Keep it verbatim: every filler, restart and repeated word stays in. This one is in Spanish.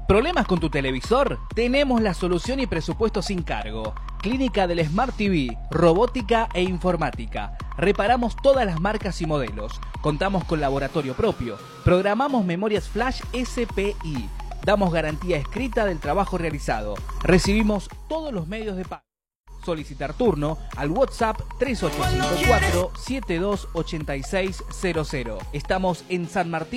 ¿Problemas con tu televisor? Tenemos la solución y presupuesto sin cargo. Clínica del Smart T V, robótica e informática. Reparamos todas las marcas y modelos. Contamos con laboratorio propio. Programamos memorias flash S P I. Damos garantía escrita del trabajo realizado. Recibimos todos los medios de pago. Solicitar turno al WhatsApp tres ocho cinco cuatro, siete dos ocho seis cero cero. Estamos en San Martín.